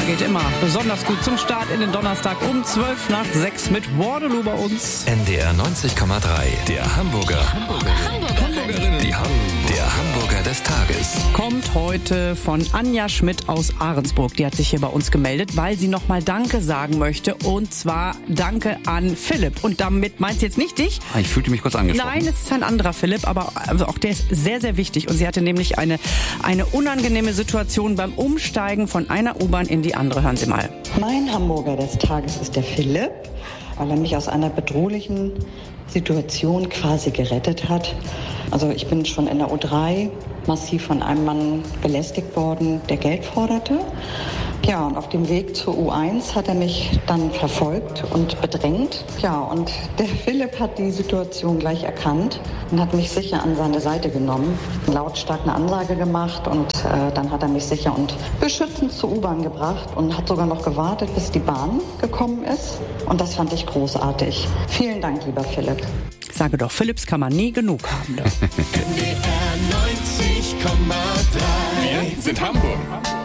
geht immer besonders gut zum Start in den Donnerstag um 5:12 mit Waterloo bei uns. NDR 90,3, der Hamburger. Der Hamburger des Tages. Kommt heute von Anja Schmidt aus Ahrensburg. Die hat sich hier bei uns gemeldet, weil sie nochmal Danke sagen möchte. Und zwar Danke an Philipp. Und damit meint sie jetzt nicht dich. Ich fühlte mich kurz angesprochen. Nein, es ist ein anderer Philipp, aber auch der ist sehr, sehr wichtig. Und sie hatte nämlich eine unangenehme Situation beim Umsteigen von einer U-Bahn in die andere. Hören Sie mal. Mein Hamburger des Tages ist der Philipp, weil er mich aus einer bedrohlichen Situation quasi gerettet hat. Also ich bin schon in der U3 massiv von einem Mann belästigt worden, der Geld forderte. Ja, und auf dem Weg zur U1 hat er mich dann verfolgt und bedrängt. Ja, und der Philipp hat die Situation gleich erkannt und hat mich sicher an seine Seite genommen, lautstark eine Ansage gemacht und dann hat er mich sicher und beschützend zur U-Bahn gebracht und hat sogar noch gewartet, bis die Bahn gekommen ist. Und das fand ich großartig. Vielen Dank, lieber Philipp. Sage doch, Philipps kann man nie genug haben. Ne? NDR 90,3. Wir sind Hamburg.